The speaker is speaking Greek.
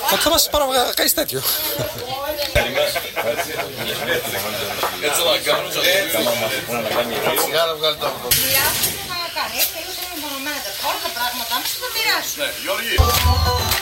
Τότε θα μας παραβγακάεις τέτοιο. Έτσι να κάνουν. Για να βγάλει το αυτό. Μοιράσου να κάνει. Έχει τελείως ένα μονομένα. Όλα τα πράγματα, άμεσα θα μοιράσου. Ναι, Γιώργη.